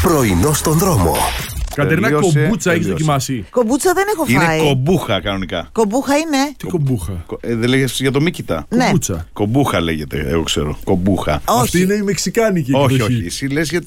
Πρωινό στον δρόμο. Κατερίνα, Τελείωσε, κομπούτσα έχει τελείωσε. δοκιμάσει? Κομπούτσα δεν έχω φάει. Είναι κομπούχα κανονικά. Κομπούχα είναι. Τι κομπούχα? Δεν λέγες για το Μίκητα? Ναι. Κομπούτσα. Κομπούχα λέγεται, εγώ ξέρω. Κομπούχα. Αυτή Όχι. είναι η μεξικάνικη Όχι, εκδοχή. όχι. Εσύ λες για